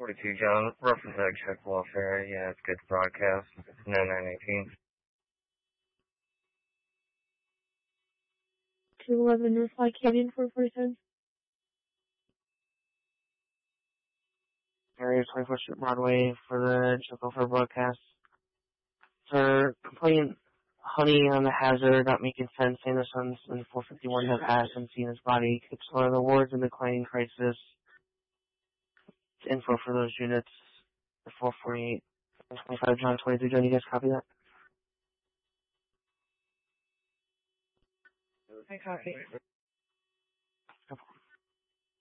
42 John, reference egg check welfare. Yeah, it's good broadcast. 9918. 211 North Canyon 447. Area 24th Street Broadway for the check welfare broadcast. For complaint, Honey on the hazard, not making sense. Anderson's in 451 have asked and seen his body. Explore the wards in declining crisis. Info for those units. The 448, 25 John, 23 John. You guys copy that? I copy.